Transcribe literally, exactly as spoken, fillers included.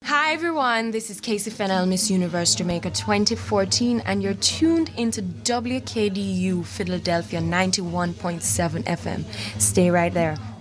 Hi everyone, this is Casey Fennell, Miss Universe Jamaica twenty fourteen, and you're tuned into W K D U Philadelphia ninety-one point seven F M. Stay right there.